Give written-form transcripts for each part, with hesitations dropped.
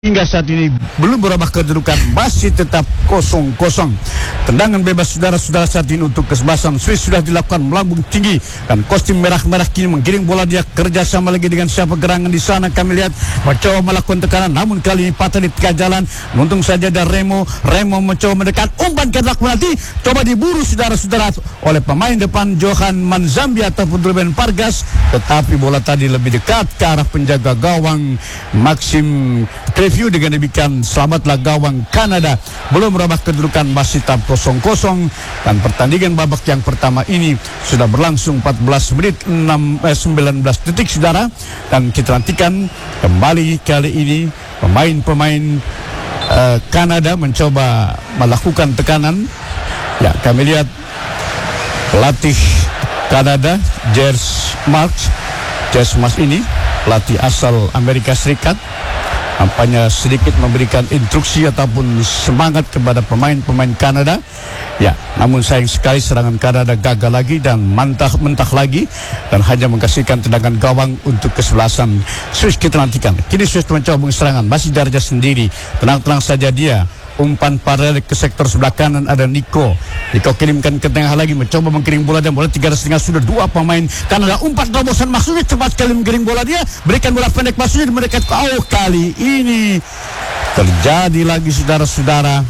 Hingga saat ini belum berubah kedudukan, masih tetap 0-0. Tendangan bebas saudara-saudara saat ini untuk kesebelasan Swiss sudah dilakukan melambung tinggi, dan kostum merah-merah kini menggiring bola. Dia kerjasama lagi dengan siapa gerangan di sana. Kami lihat mencoba melakukan tekanan, namun kali ini patah di tengah jalan. Untung saja ada Remo mencoba mendekat, umpan ke belakang penalti, coba diburu saudara-saudara oleh pemain depan Johan Manzambi ataupun Ruben Vargas, tetapi bola tadi lebih dekat ke arah penjaga gawang Maxim Review. Dengan demikian selamatlah gawang Kanada. Belum merubah kedudukan, masih tetap 0-0, dan pertandingan babak yang pertama ini sudah berlangsung 14 menit 19 detik saudara. Dan kita nantikan kembali kali ini pemain-pemain Kanada mencoba melakukan tekanan. Ya, kami lihat pelatih Kanada Jers Marks ini pelatih asal Amerika Serikat, nampaknya sedikit memberikan instruksi ataupun semangat kepada pemain-pemain Kanada. Ya, namun sayang sekali serangan Kanada gagal lagi dan mentah lagi, dan hanya menghasilkan tendangan gawang untuk kesebelasan Swiss. Kita nantikan. Kini Swiss mencoba serangan, masih darjah sendiri. Tenang-tenang saja dia. Umpan paralel ke sektor sebelah kanan, ada Nico kirimkan ke tengah lagi, mencoba menggiring bola, dan bola 3,5 sudah dua pemain Kanada. Umpan terobosan maksudnya cepat sekali menggiring bola, dia berikan bola pendek maksudnya mendekat. Kali ini terjadi lagi saudara-saudara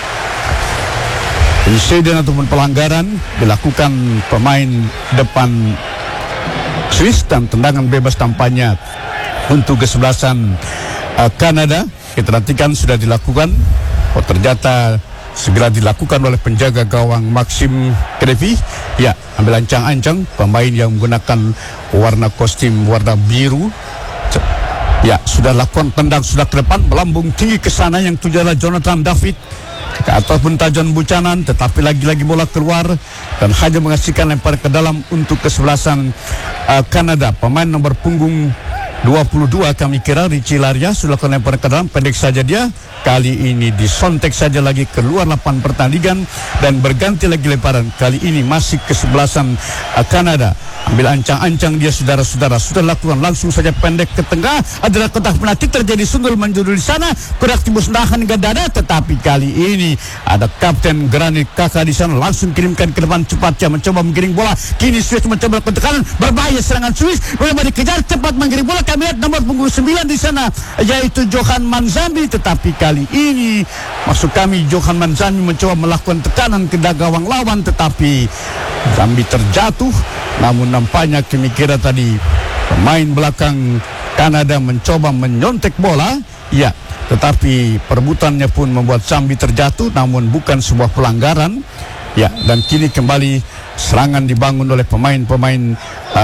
insiden ataupun pelanggaran dilakukan pemain depan Swiss, dan tendangan bebas tampaknya untuk kesebelasan Kanada. Kita nantikan sudah dilakukan. Ternyata segera dilakukan oleh penjaga gawang Maxim Krevi. Ya, ambil ancang-ancang pemain yang menggunakan warna kostum warna biru. Ya, sudah lakukan tendang sudah ke depan, melambung tinggi ke sana, yang tujuh adalah Jonathan David ke atas pentajan bucanan, tetapi lagi-lagi bola keluar dan hanya menghasilkan lempar ke dalam untuk kesebelasan Kanada. Pemain nomor punggung 22 kami kira Richie Laria sudah lakukan lempar ke dalam, pendek saja dia. Kali ini disontek saja lagi keluar lapangan pertandingan dan berganti lagi lemparan. Kali ini masih kesebelasan Kanada. Ambil ancang-ancang dia saudara-saudara, sudah lakukan langsung saja pendek ke tengah, adalah kotak penalti, terjadi sundul menjurul di sana, Kuraktimus nahan ke dada, tetapi kali ini ada Kapten Granit Kaka di sana, langsung kirimkan ke depan cepatnya, mencoba menggiring bola. Kini Swiss mencoba melakukan tekanan, berbahaya serangan Swiss, boleh dikejar cepat menggiring bola. Kami lihat nomor punggung 9 di sana, yaitu Johan Manzambi, tetapi kali ini maksud kami Johan Manzambi mencoba melakukan tekanan ke gawang lawan, tetapi Zambi terjatuh. Namun nampaknya kami kira tadi pemain belakang Kanada mencoba menyontek bola. Ya, tetapi perebutannya pun membuat Zambi terjatuh, namun bukan sebuah pelanggaran. Ya, dan kini kembali serangan dibangun oleh pemain-pemain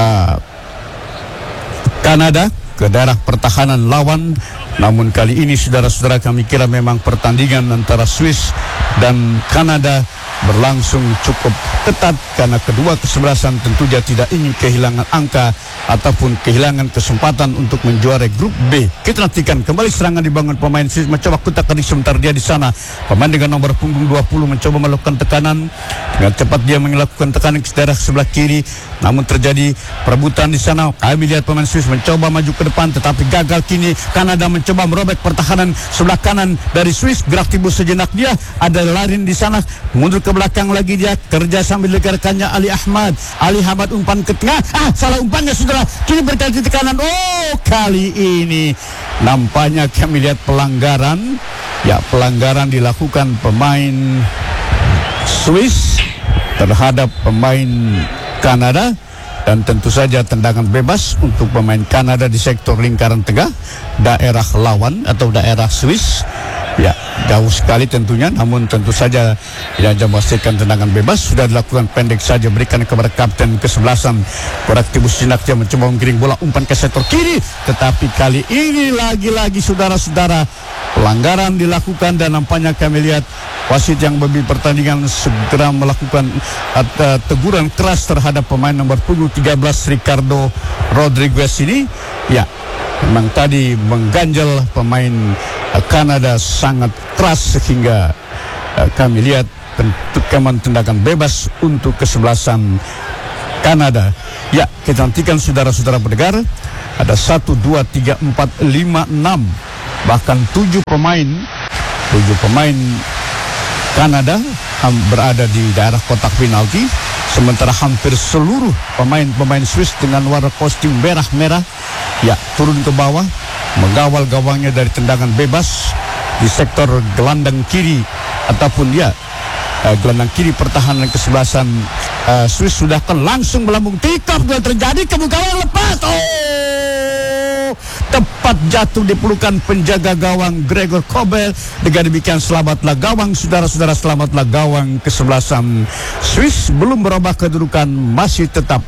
Kanada ke daerah pertahanan lawan. Namun kali ini saudara-saudara kami kira memang pertandingan antara Swiss dan Kanada berlangsung cukup ketat, karena kedua kesebelasan tentunya tidak ingin kehilangan angka ataupun kehilangan kesempatan untuk menjuarai grup B. Kita nantikan kembali serangan dibangun pemain Swiss, mencoba kutak-katik sebentar dia di sana. Pemain dengan nomor punggung 20 mencoba melakukan tekanan, dengan cepat dia melakukan tekanan ke daerah sebelah kiri, namun terjadi perebutan di sana. Kami lihat pemain Swiss mencoba maju ke depan, tetapi gagal. Kini Kanada mencoba merobek pertahanan sebelah kanan dari Swiss. Gerak timbul sejenak dia, ada Larin di sana, mundur ke belakang lagi dia, kerja sambil rekannya Ali Hamad umpan ke tengah, salah umpannya saudara. Kini berkali tekanan. Kali ini nampaknya kami lihat pelanggaran. Ya, pelanggaran dilakukan pemain Swiss terhadap pemain Kanada, dan tentu saja tendangan bebas untuk pemain Kanada di sektor lingkaran tengah daerah lawan atau daerah Swiss. Ya, jauh sekali tentunya, namun tentu saja yang memastikan tendangan bebas sudah dilakukan pendek saja, berikan kepada kapten kesebelasan Kuraktimus Sinakja, mencoba menggiring bola umpan ke sektor kiri, tetapi kali ini lagi-lagi saudara-saudara pelanggaran dilakukan, dan nampaknya kami lihat wasit yang memberi pertandingan segera melakukan teguran keras terhadap pemain nomor punggung 13 Ricardo Rodriguez ini. Ya, memang tadi mengganjal pemain Kanada sangat keras, sehingga kami lihat tendangan bebas untuk kesebelasan Kanada. Ya, kita nantikan saudara-saudara pendengar, ada 1, 2, 3, 4, 5, 6 bahkan 7 pemain Kanada berada di daerah kotak penalti, sementara hampir seluruh pemain Swiss dengan warna kostum merah-merah turun ke bawah mengawal gawangnya dari tendangan bebas di sektor gelandang kiri ataupun gelandang kiri pertahanan kesebelasan Swiss sudah langsung melambung pick up dan terjadi kebukaan lepas. Tepat jatuh di pelukan penjaga gawang Gregor Kobel. Dengan demikian selamatlah gawang, saudara-saudara, selamatlah gawang kesebelasan Swiss. Belum berubah kedudukan, masih tetap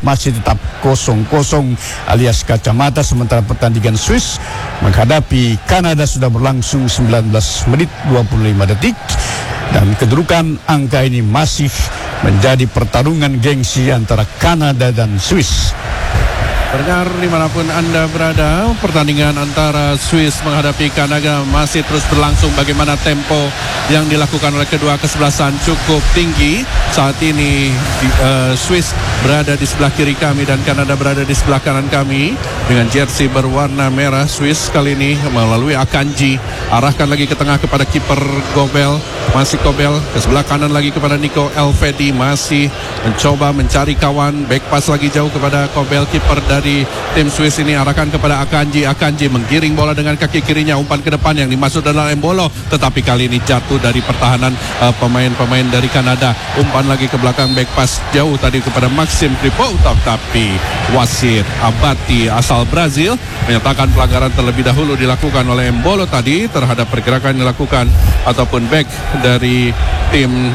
0-0 alias kacamata. Sementara pertandingan Swiss menghadapi Kanada sudah berlangsung 19 menit 25 detik. Dan kedudukan angka ini masih menjadi pertarungan gengsi antara Kanada dan Swiss. Pendengar dimanapun Anda berada, pertandingan antara Swiss menghadapi Kanada masih terus berlangsung. Bagaimana tempo yang dilakukan oleh kedua kesebelasan cukup tinggi. Saat ini Swiss berada di sebelah kiri kami dan Kanada berada di sebelah kanan kami dengan jersey berwarna merah. Swiss kali ini melalui Akanji arahkan lagi ke tengah kepada kiper Kobel. Masih Kobel ke sebelah kanan lagi kepada Nico Elvedi, masih mencoba mencari kawan. Back pass lagi jauh kepada Kobel, kiper dari tim Swiss ini arahkan kepada Akanji. Akanji menggiring bola dengan kaki kirinya, umpan ke depan yang dimasuk dalam Embolo, tetapi kali ini jatuh dari pertahanan pemain-pemain dari Kanada. Umpan lagi ke belakang, back pass jauh tadi kepada Maxim Tripotov, tapi wasit Abati asal Brazil menyatakan pelanggaran terlebih dahulu dilakukan oleh Embolo tadi terhadap pergerakan yang dilakukan ataupun back dari tim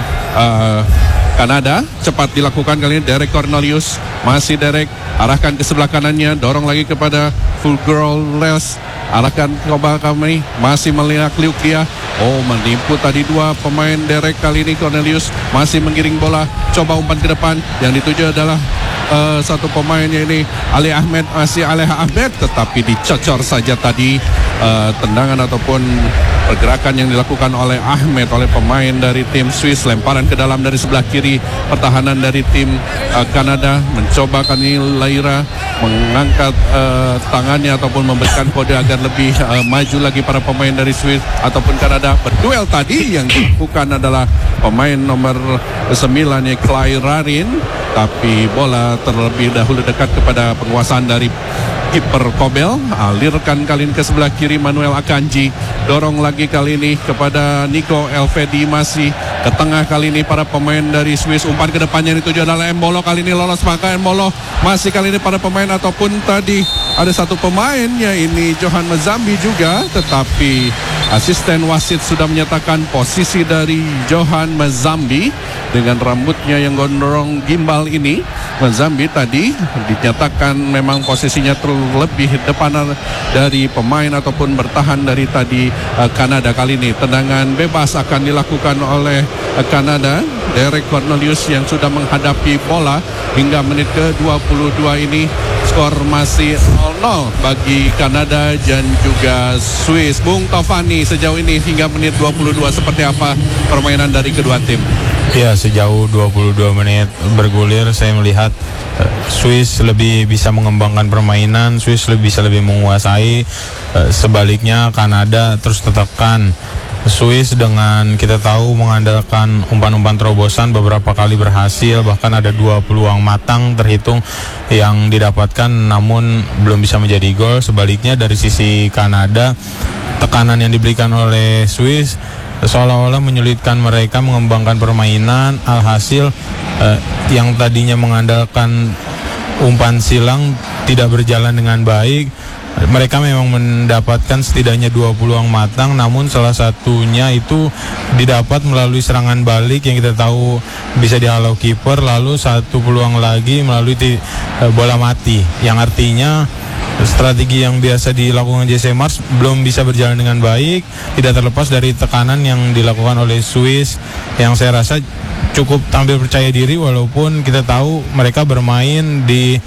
Kanada. Cepat dilakukan kali ini Derek Cornelius, masih Derek arahkan ke sebelah kanannya, dorong lagi kepada Fulgurles, arahkan coba kami, masih melihat liuk dia. Menipu tadi dua pemain Derek, kali ini Cornelius masih menggiring bola, coba umpan ke depan, yang dituju adalah satu pemainnya ini Ali Ahmed, masih Ali Ahmed, tetapi dicocor saja tadi tendangan ataupun pergerakan yang dilakukan oleh Ahmed oleh pemain dari tim Swiss. Lemparan ke dalam dari sebelah kiri pertahanan dari tim Kanada, mencoba kali Laira mengangkat tangannya ataupun memberikan kode agar lebih maju lagi para pemain dari Swiss ataupun Kanada. Berduel tadi yang dilakukan adalah pemain nomor 9 Clay Rarin, tapi bola terlebih dahulu dekat kepada penguasaan dari kiper Kobel. Alirkan kali ini ke sebelah kiri Manuel Akanji, dorong lagi kali ini kepada Nico Elvedi, masih ke tengah kali ini para pemain dari Swiss. Umpan ke depannya dituju adalah Embolo, kali ini lolos, maka Embolo masih kali ini para pemain ataupun tadi ada satu pemainnya ini Johan Mazambi juga, tetapi asisten wasit sudah menyatakan posisi dari Johan Mazambi dengan rambutnya yang gondrong gimbal ini. Mazambi tadi dinyatakan memang posisinya terlebih depan dari pemain ataupun bertahan dari tadi Kanada. Kali ini tendangan bebas akan dilakukan oleh Kanada. Derek Cornelius yang sudah menghadapi bola hingga menit ke-22 ini. Skor masih 0-0 bagi Kanada dan juga Swiss. Bung Tovani, sejauh ini hingga menit 22 seperti apa permainan dari kedua tim? Ya, sejauh 22 menit bergulir saya melihat Swiss lebih bisa mengembangkan permainan, Swiss bisa lebih menguasai. Sebaliknya Kanada terus tertekan. Swiss dengan kita tahu mengandalkan umpan-umpan terobosan beberapa kali berhasil, bahkan ada 2 peluang matang terhitung yang didapatkan namun belum bisa menjadi gol. Sebaliknya dari sisi Kanada, tekanan yang diberikan oleh Swiss seolah-olah menyulitkan mereka mengembangkan permainan. Alhasil yang tadinya mengandalkan umpan silang tidak berjalan dengan baik. Mereka memang mendapatkan setidaknya 2 peluang matang, namun salah satunya itu didapat melalui serangan balik yang kita tahu bisa dihalau kiper, lalu 1 peluang lagi melalui bola mati, yang artinya strategi yang biasa dilakukan Jesse Marsch belum bisa berjalan dengan baik, tidak terlepas dari tekanan yang dilakukan oleh Swiss yang saya rasa cukup tampil percaya diri walaupun kita tahu mereka bermain di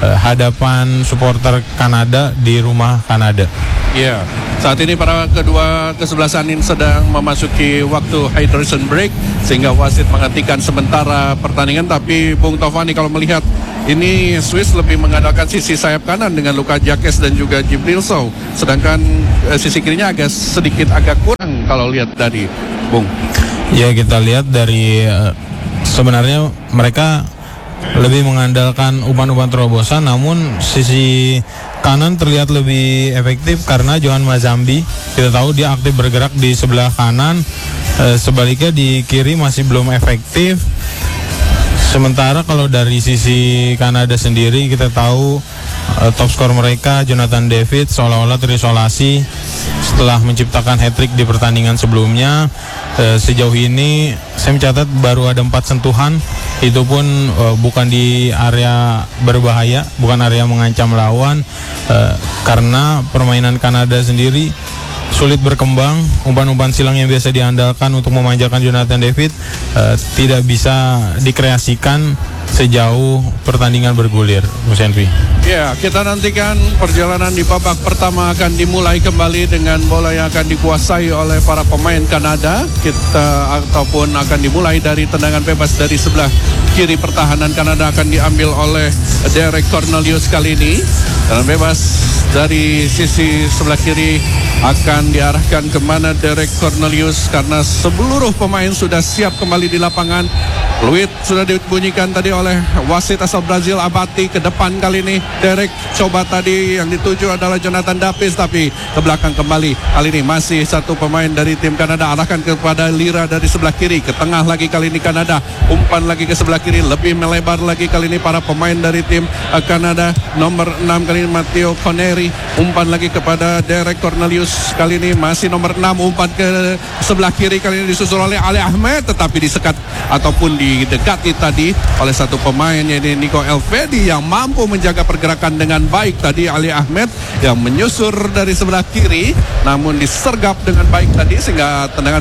hadapan supporter Kanada di rumah Kanada. Ya, saat ini para kedua kesebelasan ini sedang memasuki waktu hydration break sehingga wasit menghentikan sementara pertandingan. Tapi Bung Tovani, kalau melihat ini Swiss lebih mengandalkan sisi sayap kanan dengan Luka Jakes dan juga Jibril Sow. Sedangkan sisi kirinya agak kurang kalau lihat dari Bung. Ya, kita lihat dari sebenarnya mereka lebih mengandalkan umpan-umpan terobosan, namun sisi kanan terlihat lebih efektif karena Johan Mazambi, kita tahu dia aktif bergerak di sebelah kanan. Sebaliknya di kiri masih belum efektif. Sementara kalau dari sisi Kanada sendiri, kita tahu top skor mereka Jonathan David seolah-olah terisolasi setelah menciptakan hat-trick di pertandingan sebelumnya. Sejauh ini saya mencatat baru ada 4 sentuhan, itu pun bukan di area berbahaya, bukan area mengancam lawan, karena permainan Kanada sendiri sulit berkembang. Umpan-umpan silang yang biasa diandalkan untuk memanjakan Jonathan David tidak bisa dikreasikan sejauh pertandingan bergulir, Mas Henry. Ya, kita nantikan perjalanan di babak pertama akan dimulai kembali dengan bola yang akan dikuasai oleh para pemain Kanada. Ataupun akan dimulai dari tendangan bebas dari sebelah kiri pertahanan Kanada akan diambil oleh Derek Cornelius kali ini. Tendangan bebas dari sisi sebelah kiri akan diarahkan kemana Derek Cornelius karena seluruh pemain sudah siap kembali di lapangan. Fluid sudah dibunyikan tadi oleh wasit asal Brazil Abati ke depan kali ini. Derek coba tadi yang dituju adalah Jonathan Davis tapi ke belakang kembali. Kali ini masih satu pemain dari tim Kanada arahkan kepada Lira dari sebelah kiri. Ke tengah lagi kali ini Kanada. Umpan lagi ke sebelah kiri. Lebih melebar lagi kali ini para pemain dari tim Kanada. Nomor 6 kali ini Matteo Connery. Umpan lagi kepada Derek Cornelius. Kali ini masih nomor 6. Umpan ke sebelah kiri kali ini disusul oleh Ali Ahmed. Tetapi disekat ataupun didekati tadi oleh satu pemain yaitu Nico Elvedi yang mampu menjaga pergerakan dengan baik tadi. Ali Ahmed yang menyusur dari sebelah kiri namun disergap dengan baik tadi sehingga tendangan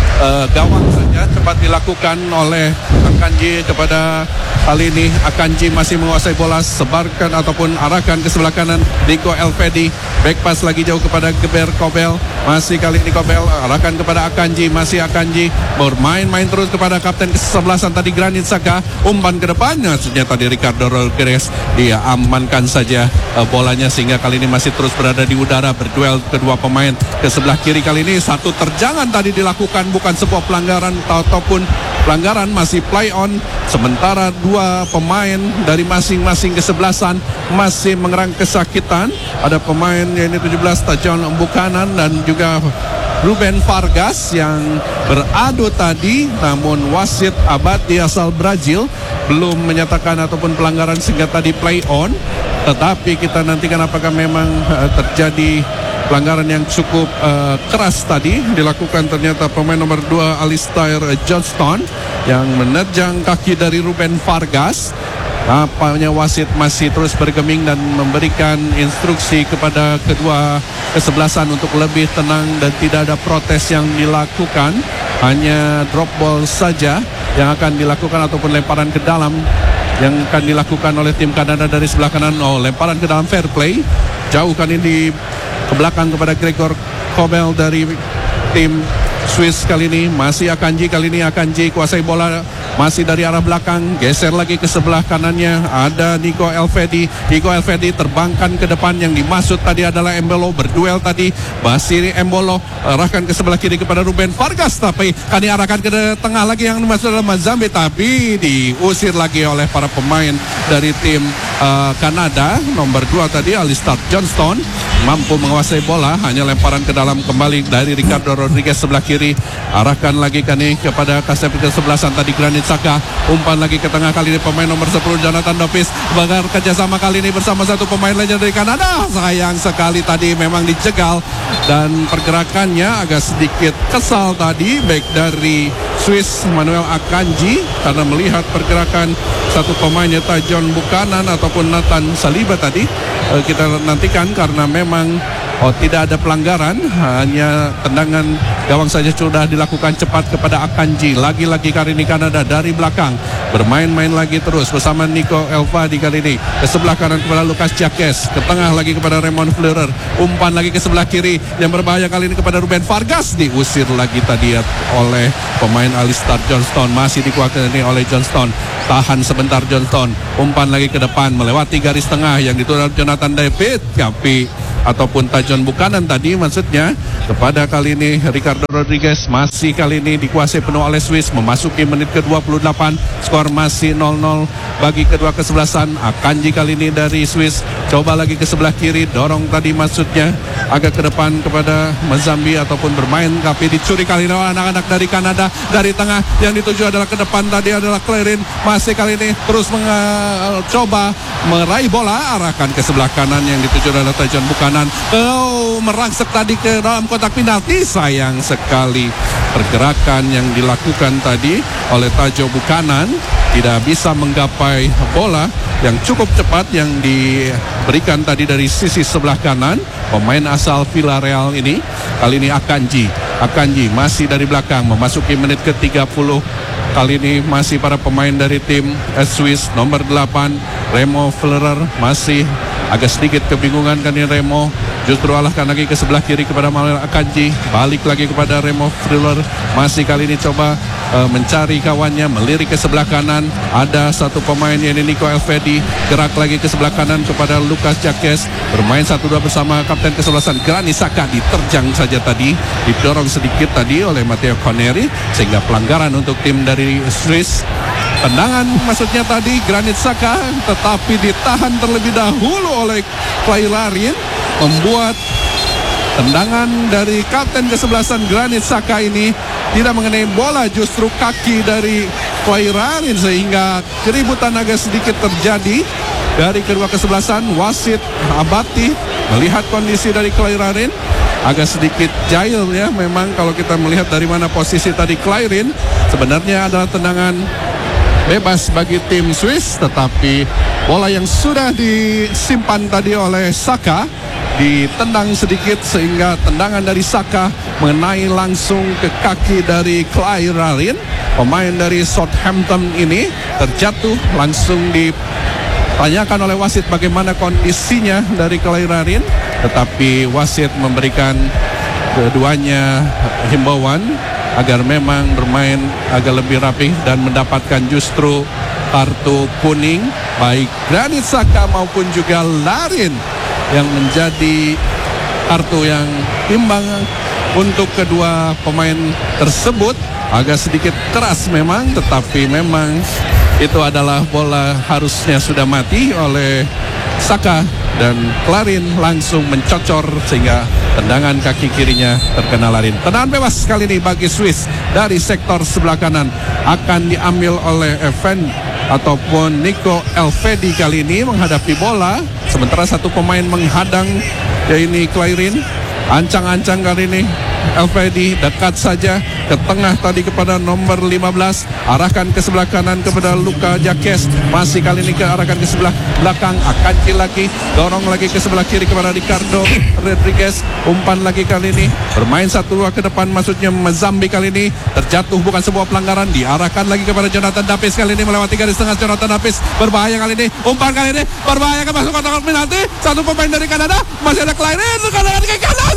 gawang saja cepat dilakukan oleh Akanji kepada kali ini. Akanji masih menguasai bola, sebarkan ataupun arahkan ke sebelah kanan Nico Elvedi. Back pass lagi jauh kepada Geber Kobel. Masih kali ini Kobel arahkan kepada Akanji. Masih Akanji bermain-main terus kepada kapten kesebelasan tadi Granit Xhaka. Umpan ke depannya ternyata di Ricardo Rodriguez. Dia amankan saja bolanya sehingga kali ini masih terus berada di udara berduel kedua pemain. Ke sebelah kiri kali ini satu terjangan tadi dilakukan, bukan sebuah pelanggaran ataupun pelanggaran, masih play on. Sementara dua pemain dari masing-masing kesebelasan masih mengerang kesakitan. Ada pemain yaitu 17 Tajon Buchanan dan juga Ruben Vargas yang beradu tadi, namun wasit Abati asal Brazil belum menyatakan ataupun pelanggaran sehingga tadi play on. Tetapi kita nantikan apakah memang terjadi pelanggaran yang cukup keras tadi dilakukan. Ternyata pemain nomor 2 Alistair Johnston yang menerjang kaki dari Ruben Vargas. Apanya wasit masih terus bergeming dan memberikan instruksi kepada kedua kesebelasan untuk lebih tenang dan tidak ada protes yang dilakukan. Hanya drop ball saja yang akan dilakukan ataupun lemparan ke dalam yang akan dilakukan oleh tim Kanada dari sebelah kanan. Lemparan ke dalam fair play. Jauh kan ini ke belakang kepada Gregor Kobel dari tim Swiss kali ini. Masih Akanji, kali ini Akanji kuasai bola masih dari arah belakang, geser lagi ke sebelah kanannya ada Nico Elvedi. Nico Elvedi terbangkan ke depan, yang dimaksud tadi adalah Embolo, berduel tadi Basiri Embolo, arahkan ke sebelah kiri kepada Ruben Vargas, tapi kan diarahkan ke tengah lagi yang dimaksud adalah Mazambi, tapi diusir lagi oleh para pemain dari tim Kanada. Nomor 2 tadi Alistair Johnston mampu menguasai bola, hanya lemparan ke dalam kembali dari Ricardo Rodriguez sebelah kiri, arahkan lagi kani kepada kasep kesebelasan tadi Granit Xhaka, umpan lagi ke tengah, kali ini pemain nomor 10 Jonathan Davis bakar kerjasama kali ini bersama satu pemain lainnya dari Kanada. Sayang sekali tadi memang dijegal dan pergerakannya agak sedikit kesal tadi baik dari Swiss Manuel Akanji karena melihat pergerakan satu pemainnya Tajon Buchanan ataupun Nathan Saliba tadi. Kita nantikan karena memang tidak ada pelanggaran, hanya tendangan gawang saja sudah dilakukan cepat kepada Akanji. Lagi-lagi kali ini Kanada dari belakang bermain-main lagi terus bersama Nico Elfadi kali ini ke sebelah kanan kepada Lucas Jacques, ke tengah lagi kepada Raymond Fleurer, umpan lagi ke sebelah kiri yang berbahaya kali ini kepada Ruben Vargas, diusir lagi tadi oleh pemain Alistair Johnston. Masih dikuasai oleh Johnston, tahan sebentar Johnston, umpan lagi ke depan melewati garis tengah yang ditolak Jonathan David, tapi ataupun Tajon Buchanan tadi maksudnya kepada kali ini Ricardo Rodriguez. Masih kali ini dikuasai penuh oleh Swiss, memasuki menit ke-28, skor masih 0-0 bagi kedua kesebelasan. Akanji kali ini dari Swiss coba lagi ke sebelah kiri, dorong tadi maksudnya agak ke depan kepada Mazambi ataupun bermain, tapi dicuri kali ini oleh anak-anak dari Kanada. Dari tengah yang dituju adalah ke depan tadi adalah Clarin, masih kali ini terus mencoba meraih bola, arahkan ke sebelah kanan yang dituju adalah Tajon Buchanan. Merangsek tadi ke dalam kotak penalti. Sayang sekali pergerakan yang dilakukan tadi oleh Tajo Buchanan tidak bisa menggapai bola yang cukup cepat yang diberikan tadi dari sisi sebelah kanan pemain asal Villarreal ini. Kali ini Akanji masih dari belakang memasuki menit ke-30. Kali ini masih para pemain dari tim Swiss. Nomor 8 Remo Fleurer masih agak sedikit kebingungan kan ini Remo, justru alahkan lagi ke sebelah kiri kepada Manuel Akanji, balik lagi kepada Remo Fleurer, masih kali ini coba mencari kawannya, melirik ke sebelah kanan. Ada satu pemain yang ini Nico Elfedi, gerak lagi ke sebelah kanan kepada Lucas Jacques, bermain 1-2 bersama kapten kesebelasan Granit Xhaka. Diterjang saja tadi, didorong sedikit tadi oleh Matteo Connery sehingga pelanggaran untuk tim dari Swiss. Tendangan maksudnya tadi Granit Xhaka, tetapi ditahan terlebih dahulu oleh Clairin, membuat tendangan dari kapten kesebelasan Granit Xhaka ini tidak mengenai bola, justru kaki dari Clairin, sehingga keributan agak sedikit terjadi dari kedua kesebelasan. Wasit Abati melihat kondisi dari Clairin agak sedikit jahil ya, memang kalau kita melihat dari mana posisi tadi Clairin, sebenarnya adalah tendangan bebas bagi tim Swiss, tetapi bola yang sudah disimpan tadi oleh Xhaka ditendang sedikit sehingga tendangan dari Xhaka mengenai langsung ke kaki dari Clairin, pemain dari Southampton ini terjatuh. Langsung ditanyakan oleh wasit bagaimana kondisinya dari Clairin, tetapi wasit memberikan keduanya himbauan agar memang bermain agak lebih rapih dan mendapatkan justru kartu kuning baik Granit Xhaka maupun juga Larin, yang menjadi kartu yang imbang untuk kedua pemain tersebut. Agak sedikit keras memang, tetapi memang itu adalah bola harusnya sudah mati oleh Xhaka, dan Clarin langsung mencocor sehingga tendangan kaki kirinya terkena Larin. Tendangan bebas kali ini bagi Swiss dari sektor sebelah kanan akan diambil oleh Evan ataupun Nico Elfedi kali ini menghadapi bola, sementara satu pemain menghadang, yaitu Clairin. Ancang-ancang kali ini Elfedi dekat saja ke tengah tadi kepada nomor 15, arahkan ke sebelah kanan kepada Lucas Jacques, masih kali ini arahkan ke sebelah belakang, Akanji lagi, dorong lagi ke sebelah kiri kepada Ricardo Rodriguez, umpan lagi kali ini, bermain 1-2 ke depan maksudnya Mazambi kali ini, terjatuh bukan sebuah pelanggaran, diarahkan lagi kepada Jonathan Davis kali ini melewati garis tengah. Jonathan Davis berbahaya kali ini, umpan kali ini berbahaya ke masuk kotak penalti, satu pemain dari Kanada, masih ada Clairin ke kanan.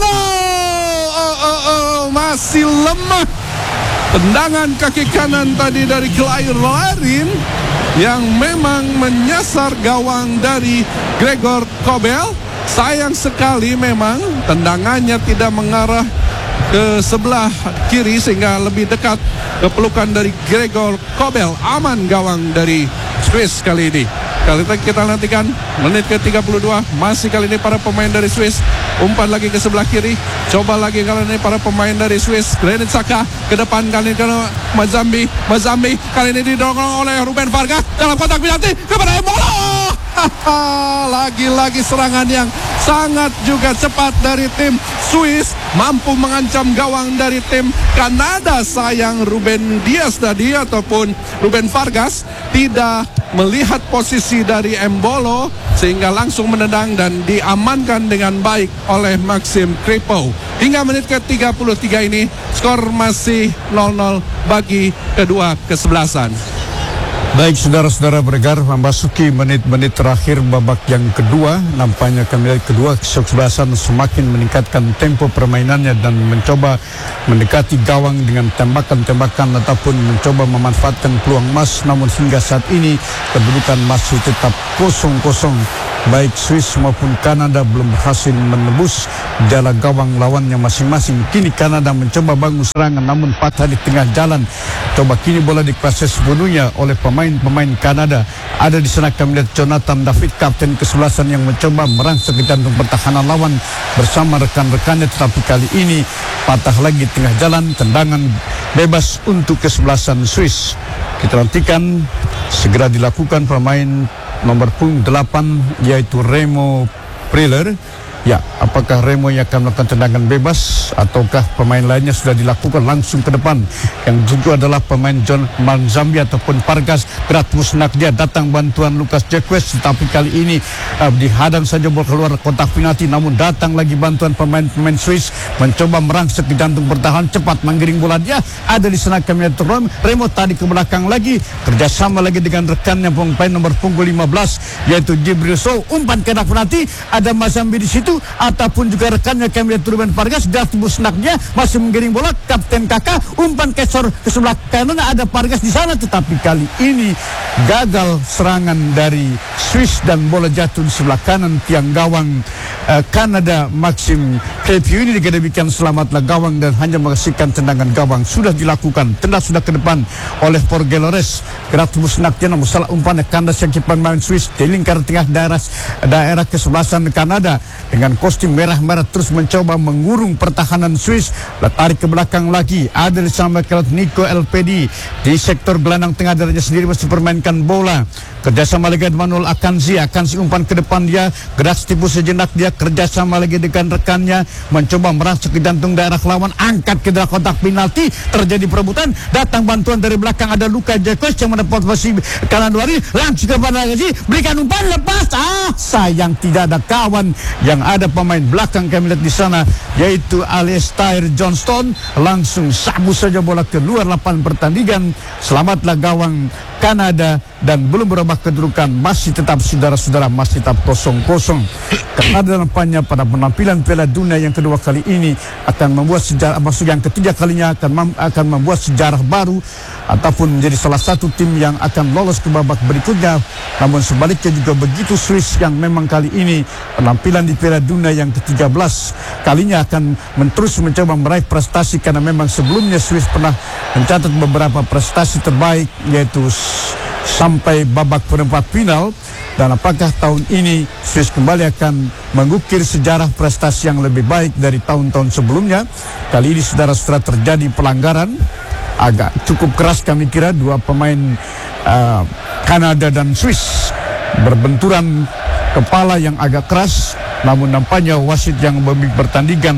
Masih lemah tendangan kaki kanan tadi dari Clairin yang memang menyasar gawang dari Gregor Kobel. Sayang sekali memang tendangannya tidak mengarah ke sebelah kiri sehingga lebih dekat ke pelukan dari Gregor Kobel. Aman gawang dari Swiss kali ini. Kali ini kita nantikan menit ke-32, masih kali ini para pemain dari Swiss, umpan lagi ke sebelah kiri, coba lagi kali ini para pemain dari Swiss. Granit Xhaka ke depan kali ini ke Mazambi kali ini didorong oleh Ruben Vargas dalam kotak penalti kepada Embolo. Lagi-lagi serangan yang sangat juga cepat dari tim Swiss, mampu mengancam gawang dari tim Kanada. Sayang Ruben Dias tadi ataupun Ruben Vargas tidak melihat posisi dari Embolo sehingga langsung menendang dan diamankan dengan baik oleh Maxim Kripo. Hingga menit ke-33 ini skor masih 0-0 bagi kedua kesebelasan. Baik saudara-saudara bergar, memasuki menit-menit terakhir babak yang kedua. Nampaknya kami lihat kedua kesebelasan semakin meningkatkan tempo permainannya dan mencoba mendekati gawang dengan tembakan-tembakan ataupun mencoba memanfaatkan peluang emas. Namun hingga saat ini kedudukan masih tetap 0-0. Baik Swiss maupun Kanada belum berhasil menembus jala gawang lawannya masing-masing. Kini Kanada mencoba bangun serangan namun patah di tengah jalan. Coba kini bola dikuasai sepenuhnya oleh pemain Kanada. Ada di sana kami lihat Jonathan David, kapten kesebelasan yang mencoba merangsek ke jantung pertahanan lawan bersama rekan-rekannya, tetapi kali ini patah lagi tengah jalan. Tendangan bebas untuk kesebelasan Swiss. Kita nantikan segera dilakukan pemain nomor punggung 8 yaitu Remo Priller. Ya, apakah Remo yang akan melakukan tendangan bebas ataukah pemain lainnya sudah dilakukan langsung ke depan? Yang juga adalah pemain John Manzambi ataupun Pargas. Berat musnak dia datang bantuan Lucas Jacques, tetapi kali ini dihadang saja bola keluar kotak penalti. Namun datang lagi bantuan pemain Swiss mencoba merangsek ke jantung pertahanan, cepat menggiring bola dia. Ada di sana kami lihat Remo tadi ke belakang lagi, kerjasama lagi dengan rekannya pemain nomor punggung 15 yaitu Jibril Sow. Umpan ke kotak penalti, ada Manzambi di situ ataupun juga rekannya kami lihat Ruben Pargas. Berat musnaknya masih menggiring bola, kapten Kakak umpan ke sebelah kanan, ada Pargas di sana, tetapi kali ini gagal serangan dari Swiss dan bola jatuh di sebelah kanan tiang gawang Kanada. Maxim Kripo ini dikatakan selamatlah gawang dan hanya mengasihkan tendangan gawang sudah dilakukan. Tendang sudah ke depan oleh Porgelores. Berat musnaknya namun salah umpannya kandas yang pemain Swiss di lingkar tengah daerah kesebelasan Kanada dengan kostum merah-merah terus mencoba mengurung pertahanan Swiss. Tarik ke belakang lagi, ada di sana Nico LPD di sektor gelandang tengah darahnya sendiri masih permainkan bola. Kerjasama lagi dengan Manuel Akanzi umpan ke depan dia, gerak tipu sejenak dia, kerjasama lagi dengan rekannya mencoba merangsek ke jantung daerah lawan, angkat ke dalam kotak penalti, terjadi perebutan, datang bantuan dari belakang, ada Lucas Jacques yang mendapat posisi kanan luar, langsung kepada Akanzi, berikan umpan lepas, sayang tidak ada kawan. Yang ada pemain belakang kami lihat di sana yaitu Alistair Johnston, langsung sabu saja bola keluar lapangan pertandingan. Selamatlah gawang Kanada dan belum berubah kedudukan, masih tetap saudara-saudara masih tetap 0-0. Kanada nampaknya pada penampilan Piala Dunia yang kedua kali ini akan membuat sejarah, maksud yang ketiga kalinya akan membuat sejarah baru ataupun menjadi salah satu tim yang akan lolos ke babak berikutnya. Namun sebaliknya juga begitu Swiss yang memang kali ini penampilan di Piala Dunia yang ke-13 kalinya akan terus mencoba meraih prestasi, karena memang sebelumnya Swiss pernah mencatat beberapa prestasi terbaik yaitu sampai babak perempat final. Dan apakah tahun ini Swiss kembali akan mengukir sejarah prestasi yang lebih baik dari tahun-tahun sebelumnya? Kali ini saudara-saudara terjadi pelanggaran agak cukup keras, kami kira dua pemain Kanada dan Swiss berbenturan kepala yang agak keras. Namun nampaknya wasit yang memimpin pertandingan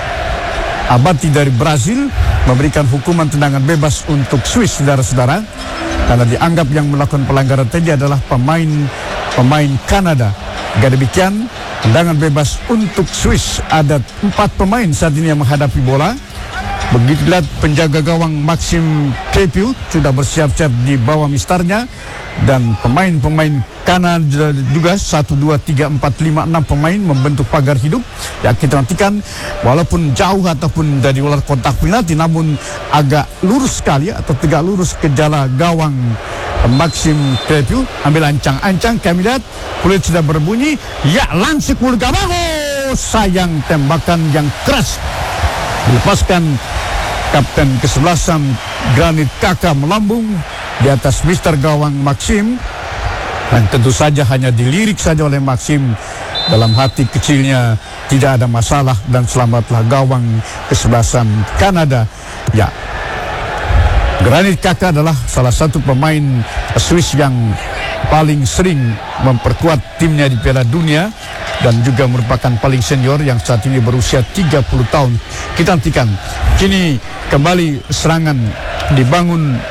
Abati dari Brazil memberikan hukuman tendangan bebas untuk Swiss, saudara-saudara, karena dianggap yang melakukan pelanggaran tadi adalah pemain Kanada. Demikian tendangan bebas untuk Swiss. Ada 4 pemain saat ini yang menghadapi bola. Begitu lihat penjaga gawang Maxim Kripo sudah bersiap-siap di bawah mistarnya, dan pemain-pemain Kanada juga 1, 2, 3, 4, 5, 6 pemain membentuk pagar hidup. Ya, kita nantikan walaupun jauh ataupun dari luar kotak penalti, namun agak lurus sekali atau tegak lurus ke jala gawang Maxim Kripo. Ambil ancang-ancang, kami lihat kulit sudah berbunyi. Ya, langsung mulut gawang. Sayang, tembakan yang keras dilepaskan kapten kesebelasan Granit Xhaka melambung di atas mister gawang Maxim, dan tentu saja hanya dilirik saja oleh Maxim. Dalam hati kecilnya tidak ada masalah dan selamatlah gawang kesebelasan Kanada. Ya, Granit Xhaka adalah salah satu pemain Swiss yang paling sering memperkuat timnya di Piala Dunia dan juga merupakan paling senior yang saat ini berusia 30 tahun. Kita nantikan. Kini kembali serangan dibangun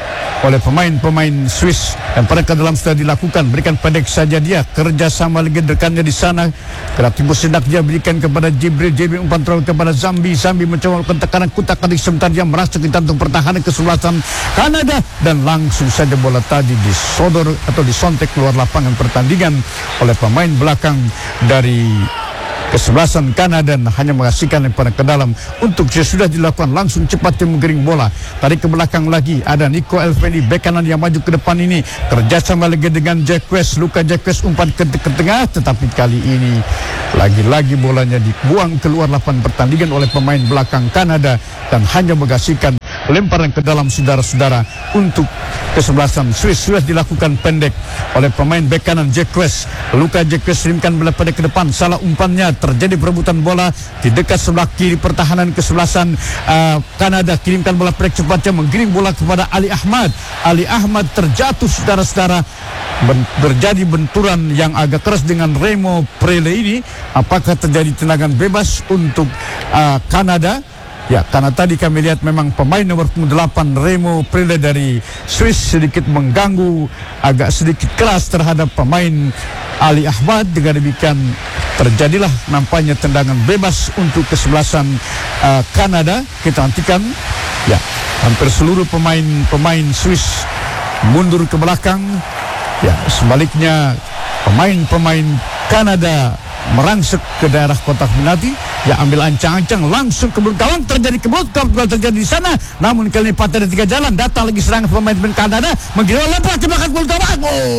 oleh pemain-pemain Swiss yang pada ke dalam sudah dilakukan. Berikan pendek saja dia, kerjasama lagi rekannya di sana. Kreativitas hendak dia berikan kepada Jibril umpan terlalu kepada Zambi mencoba melakukan tekanan kutak-katik sebentar dia merasuk ke jantung pertahanan kesebelasan Kanada dan langsung saja bola tadi disodor atau disontek keluar lapangan pertandingan oleh pemain belakang dari kesebelasan Kanada dan hanya mengasihkan lemparan ke dalam. Untuk sudah dilakukan langsung cepat dia menggiring bola tarik ke belakang lagi. Ada Nico Elveni bek kanan yang maju ke depan ini, kerjasama lagi dengan Jacques. Luka Jacques umpan ke tengah, tetapi kali ini lagi-lagi bolanya dibuang keluar lapangan pertandingan oleh pemain belakang Kanada dan hanya mengasihkan lemparan ke dalam saudara-saudara untuk kesebelasan Swiss. Sudah dilakukan pendek oleh pemain bek kanan Jacques. Luka Jacques kirimkan bola pendek ke depan, salah umpannya, terjadi perebutan bola di dekat sebelah kiri pertahanan kesebelasan Kanada. Kirimkan bola pendek cepatnya, menggiring bola kepada Ali Ahmad. Ali Ahmad terjatuh saudara-saudara. Terjadi benturan yang agak keras dengan Remo Prele ini. Apakah terjadi tendangan bebas untuk Kanada? Ya, karena tadi kami lihat memang pemain nomor 8 Remo Prele dari Swiss sedikit mengganggu, agak sedikit keras terhadap pemain Ali Ahmad. Dengan demikian terjadilah nampaknya tendangan bebas untuk kesebelasan Kanada. Kita nantikan, ya, hampir seluruh pemain Swiss mundur ke belakang. Ya, sebaliknya pemain Kanada merangsek ke daerah kotak penalti. Ya, ambil ancang-ancang langsung ke belakang, terjadi kebuntuan terjadi di sana. Namun kali ini patah dari 3 jalan, datang lagi serangan pemain Kanada, menggiring lepas tembakan kebuntuan.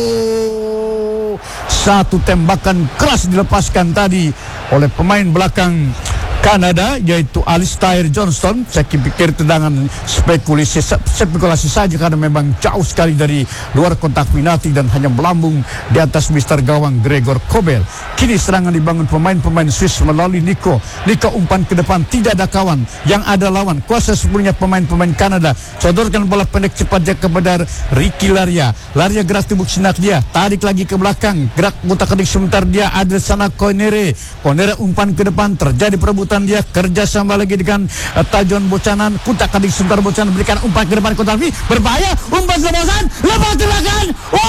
Satu tembakan keras dilepaskan tadi oleh pemain belakang Kanada, yaitu Alistair Johnston. Saya pikir tendangan spekulasi saja karena memang jauh sekali dari luar kotak penalti dan hanya melambung di atas mister gawang Gregor Kobel. Kini serangan dibangun pemain-pemain Swiss melalui Nico umpan ke depan, tidak ada kawan, yang ada lawan. Kuasa sepenuhnya pemain-pemain Kanada. Sodorkan bola pendek cepatnya kepada Ricky Laria gerak tembuk sinak dia, tarik lagi ke belakang, gerak kutak-katik sebentar dia, ada sana Konere umpan ke depan, terjadi perebutan dia, kerjasama lagi dengan Tajon Bocanan, kutak-katik sebentar Bocanan berikan umpan ke depan kotak penalti, berbahaya, umpan lepasan, lepas silakan.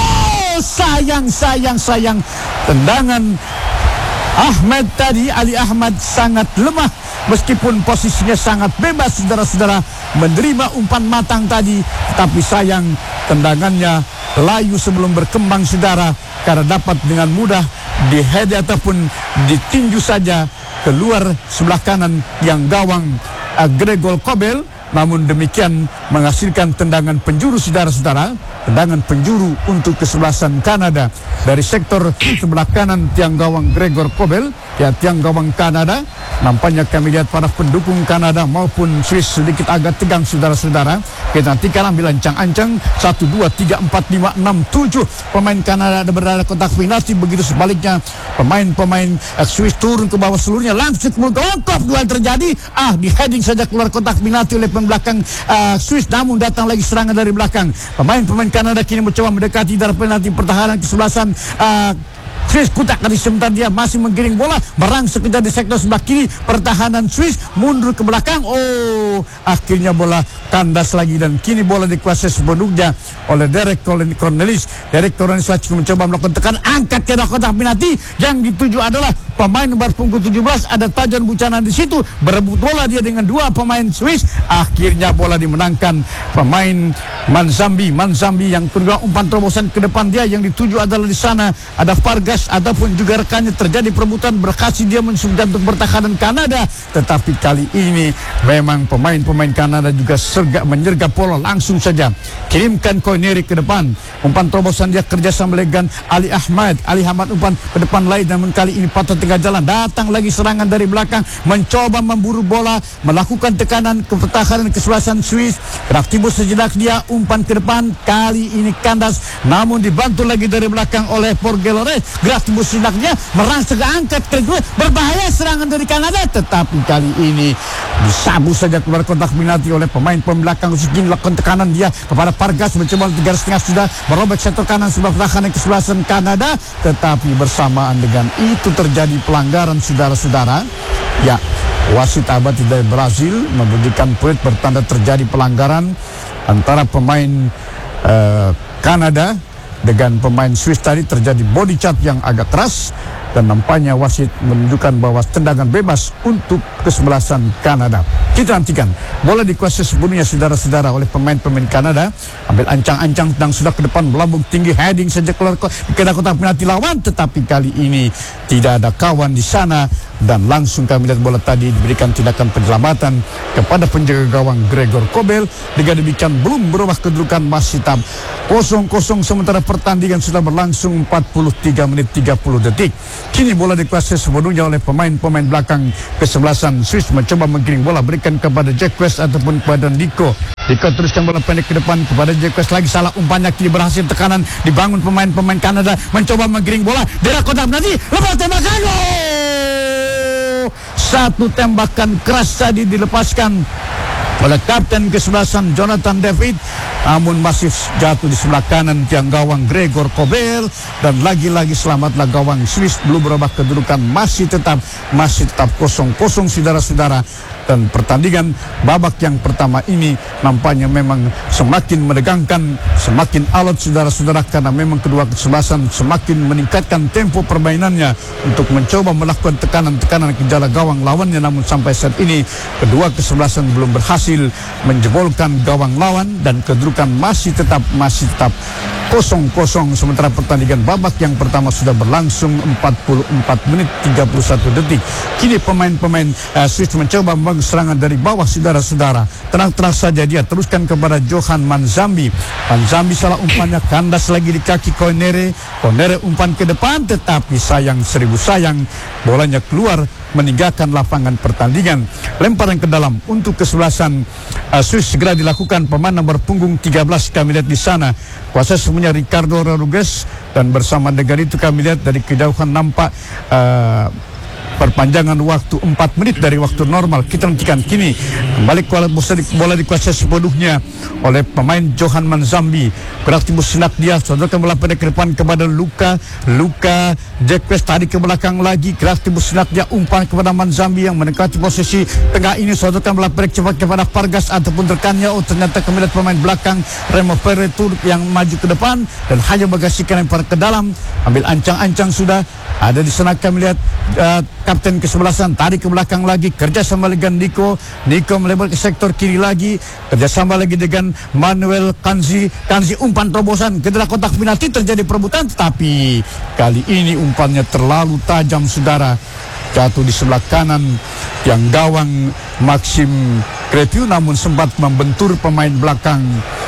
Sayang tendangan Ahmad tadi, Ali Ahmad sangat lemah meskipun posisinya sangat bebas saudara-saudara menerima umpan matang tadi, tapi sayang tendangannya layu sebelum berkembang saudara, karena dapat dengan mudah dihead ataupun ditinju saja keluar sebelah kanan yang gawang Gregor Kobel. Namun demikian menghasilkan tendangan penjuru saudara-saudara, tendangan penjuru untuk kesebelasan Kanada dari sektor sebelah kanan tiang gawang Gregor Kobel. Ya, tiang gawang Kanada, nampaknya kami lihat para pendukung Kanada maupun Swiss sedikit agak tegang saudara-saudara. Kita nantikan ambil ancang-ancang 1, 2, 3, 4, 5, 6, 7 pemain Kanada ada berada kotak penalti. Begitu sebaliknya pemain Swiss turun ke bawah seluruhnya, langsung melengkap duel terjadi. Di heading saja keluar kotak penalti oleh belakang Swiss, namun datang lagi serangan dari belakang. Pemain Kanada kini mencoba mendekati darah penalti pertahanan kesebelasan Swiss. Kutak-katik sebentar dia masih menggiring bola, merangsek di sektor sebelah kiri pertahanan Swiss, mundur ke belakang. Akhirnya bola kandas lagi dan kini bola dikuasai sepenuhnya oleh Derek Cornelis. Derek Cornelis mencoba melakukan tekanan, angkat ke dalam kotak penalti. Yang dituju adalah pemain nomor punggung 17, ada Tajon Buchanan di situ, berebut bola dia dengan 2 pemain Swiss. Akhirnya bola dimenangkan pemain Manzambi yang kedua umpan terobosan ke depan dia, yang dituju adalah di sana ada Vargas ataupun juga rekannya. Terjadi perebutan, berhasil dia menusuk jantung pertahanan Kanada, tetapi kali ini memang pemain Kanada juga menyergap bola, langsung saja kirimkan Koineri ke depan. Umpan terobosan dia kerjasama dengan Ali Ahmad umpan ke depan lain, namun kali ini patah tengah jalan. Datang lagi serangan dari belakang, mencoba memburu bola, melakukan tekanan ke pertahanan kesebelasan Swiss. Beraktivitas sejenak dia, umpan ke depan, kali ini kandas, namun dibantu lagi dari belakang oleh Porgelore. Beraktivitas sejenaknya merangsek angkat ke kedua, berbahaya serangan dari Kanada, tetapi kali ini disabu saja keluar kotak penalti oleh pemain belakang. Kini lakukan tekanan dia kepada Vargas, mencoba 3,5 sudah merobek sektor kanan sebelah pertahanan kesebelasan Kanada, tetapi bersamaan dengan itu terjadi pelanggaran saudara-saudara. Ya, wasit abadi dari Brazil memberikan peluit bertanda terjadi pelanggaran antara pemain Kanada dengan pemain Swiss tadi terjadi body charge yang agak keras dan nampaknya wasit menunjukkan bahwa tendangan bebas untuk kesebelasan Kanada. Kita nantikan bola dikuasai sepenuhnya saudara-saudara oleh pemain-pemain Kanada. Ambil ancang-ancang dan sudah ke depan melambung tinggi, heading saja keluar ke kotak penalti lawan, tetapi kali ini tidak ada kawan di sana dan langsung kami lihat bola tadi diberikan tindakan penyelamatan kepada penjaga gawang Gregor Kobel. Dengan demikian belum berubah kedudukan, masih tetap 0-0 sementara pertandingan sudah berlangsung 43 menit 30 detik. Kini bola dikuasai sepenuhnya oleh pemain-pemain belakang kesebelasan Swiss, mencoba menggiring bola berikan kepada Jack West ataupun kepada Nico. Nico teruskan bola pendek ke depan kepada Jack West, lagi salah umpannya, kini berhasil tekanan dibangun pemain-pemain Kanada, mencoba menggiring bola daerah kotak penalti, lepas tembakan. Satu tembakan keras tadi dilepaskan oleh kapten kesebelasan Jonathan David, namun masih jatuh di sebelah kanan tiang gawang Gregor Kobel, dan lagi-lagi selamatlah gawang Swiss. Belum berubah kedudukan, masih tetap 0-0 saudara-saudara. Dan pertandingan babak yang pertama ini nampaknya memang semakin menegangkan, semakin alot saudara-saudara, karena memang kedua kesebelasan semakin meningkatkan tempo permainannya untuk mencoba melakukan tekanan-tekanan ke jala gawang lawannya. Namun sampai saat ini kedua kesebelasan belum berhasil menjebolkan gawang lawan dan kedudukan masih tetap 0-0 sementara pertandingan babak yang pertama sudah berlangsung 44 menit 31 detik. Kini pemain-pemain Swiss mencoba membangun serangan dari bawah saudara-saudara. Tenang-tenang saja dia teruskan kepada Johan Manzambi. Manzambi salah umpannya, kandas lagi di kaki Konere. Konere umpan ke depan, tetapi sayang seribu sayang bolanya keluar meninggalkan lapangan pertandingan. Lemparan ke dalam untuk kesebelasan Swiss segera dilakukan pemain nomor punggung 13 kami lihat di sana. Kuasa semuanya Ricardo Rodriguez, dan bersama dengan itu kami lihat dari kejauhan nampak perpanjangan waktu 4 menit dari waktu normal. Kita nantikan kini kembali bola dikuasai sepenuhnya oleh pemain Johan Manzambi. Beraktimus sinak dia, sodorkan bola pendek ke depan kepada Luka Jack West, tarik ke belakang lagi. Beraktimus sinak dia, umpan kepada Manzambi yang mendekati posisi tengah ini, sodorkan bola pendek cepat kepada Vargas ataupun rekannya. Oh, ternyata kembali pemain belakang Remo Peretur yang maju ke depan dan hanya bagasikan lempar ke dalam. Ambil ancang-ancang sudah ada di sana kami lihat kapten kesebelasan tarik ke belakang lagi, kerjasama dengan Nico melebar ke sektor kiri lagi, kerjasama lagi dengan Manuel Kanzi umpan terobosan ke dalam kotak penalti, terjadi perebutan, tetapi kali ini umpannya terlalu tajam saudara, jatuh di sebelah kanan yang gawang Maxim Cretu, namun sempat membentur pemain belakang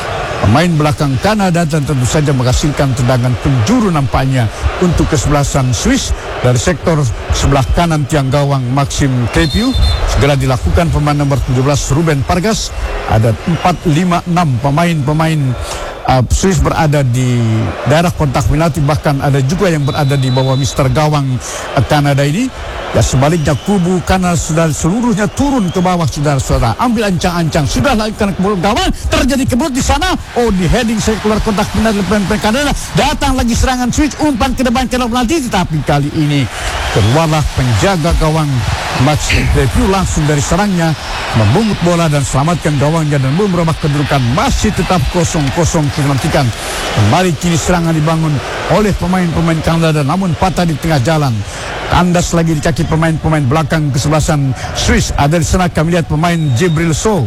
Kanada dan tentu saja menghasilkan tendangan penjuru nampaknya untuk kesebelasan Swiss dari sektor sebelah kanan tiang gawang Maxim Cretu. Segera dilakukan pemain nomor 17 Ruben Vargas. Ada 4, 5, 6 pemain Swiss berada di daerah kontak penalti, bahkan ada juga yang berada di bawah mister gawang Kanada ini. Ya, sebaliknya kubu kanan sudah seluruhnya turun ke bawah saudara-saudara. Ambil ancang-ancang, sudah lakukan kebul gawang, terjadi kebelut di sana. Oh, di heading saya keluar kontak penalti pemain Kanada. Datang lagi serangan Swiss, umpan ke depan ke penalti, tetapi kali ini keluarlah penjaga gawang Max Review langsung dari serangnya membungut bola dan selamatkan gawangnya dan merubah kedudukan masih tetap 0-0. Kita nantikan kembali kini serangan dibangun oleh pemain-pemain Kanada, namun patah di tengah jalan. Kandas lagi di kaki pemain-pemain belakang kesebelasan Swiss. Ada di sana kami lihat pemain Jibril Sow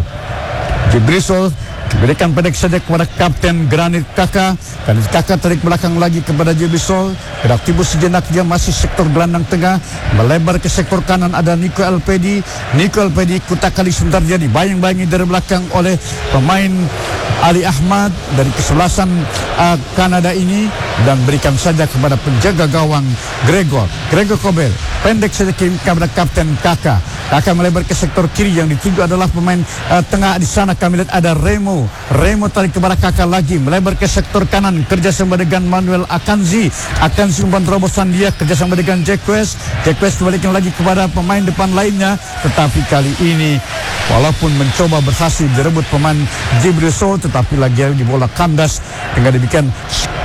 diberikan pendek saja kepada kapten Granit Xhaka. Granit Xhaka tarik belakang lagi kepada Jibril Sow. Beraktivis sejenak dia masih sektor gelandang tengah, melebar ke sektor kanan ada Nico Elpedi kutak kali sebentar dia dibayang-bayangi dari belakang oleh pemain Ali Ahmad dari kesebelasan Kanada ini, dan berikan saja kepada penjaga gawang Gregor Kobel. Pendek saja kepada kapten Xhaka melebar ke sektor kiri, yang dituju adalah pemain tengah di sana kami lihat ada Remo tarik kepada Xhaka lagi, melebar ke sektor kanan, kerjasama dengan Manuel Akanzi umpan terobosan dia, kerjasama dengan Jack West kembalikan lagi kepada pemain depan lainnya, tetapi kali ini walaupun mencoba berhasil direbut pemain Jibril Sow, tetapi lagi di bola kandas. Dengan demikian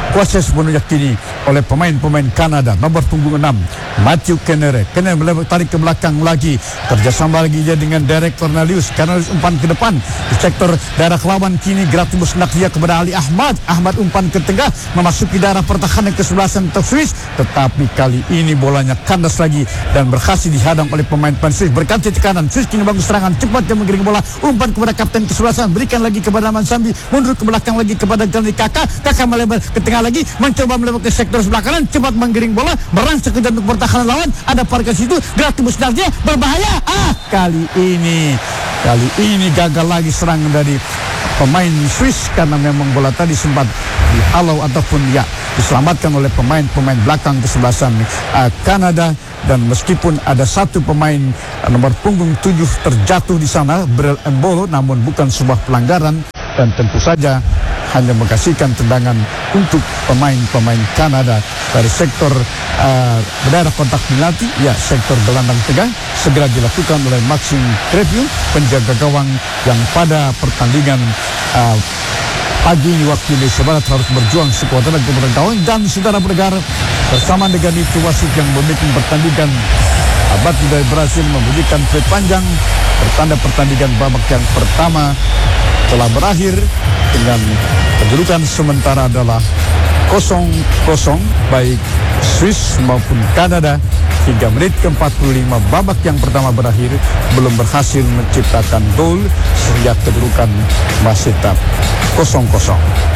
dikuasai sepenuhnya kini oleh pemain-pemain Kanada. Nomor punggung 6 Matthew Kenere tarik ke belakang lagi, kerjasama lagi dia dengan Derek Cornelius umpan ke depan di sektor daerah lawan. Kini Gratimus Naklia kepada Ali Ahmad umpan ke tengah memasuki daerah pertahanan kesebelasan Swiss, tetapi kali ini bolanya kandas lagi dan berhasil dihadang oleh pemain-pemain Swiss. Berganti ke kanan, Swiss kini bangun serangan cepat yang menggiring bola, umpan kepada kapten kesebelasan, berikan lagi kepada Mansambi, mundur ke belakang lagi kepada Gandhi Kakak melebar ke tengah lagi, mencoba melebar ke sektor sebelah kanan, cepat menggiring bola, merangsek ke jantung pertahanan lawan, ada parkir situ, Gratimus Naklia berbahaya. Kali ini gagal lagi serangan dari pemain Swiss karena memang bola tadi sempat dihalau ataupun diselamatkan oleh pemain belakang kesebelasan Kanada. Dan meskipun ada satu pemain nomor punggung 7 terjatuh di sana, Brel Embolo, namun bukan sebuah pelanggaran dan tentu saja hanya mengkasihkan tendangan untuk pemain-pemain Kanada dari sektor daerah kontak penalti, sektor gelandang tengah, segera dilakukan oleh Maxim Creviu, penjaga gawang yang pada pertandingan pagi ini waktu Indonesia Barat harus berjuang sekuat tenaga kepada gawang. Dan saudara pendengar, bersama dengan itu wasit yang memimpin pertandingan Abati dari Brasil membunyikan play panjang, pertanda pertandingan babak yang pertama telah berakhir dengan kedudukan sementara adalah 0-0 baik Swiss maupun Kanada. Hingga menit ke-45 babak yang pertama berakhir belum berhasil menciptakan gol sehingga kedudukan masih tetap 0-0.